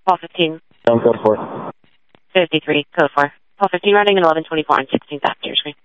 Paul 15. Code 4. 53, code 4. Paul 15 routing and 1124 on 16th after your screen.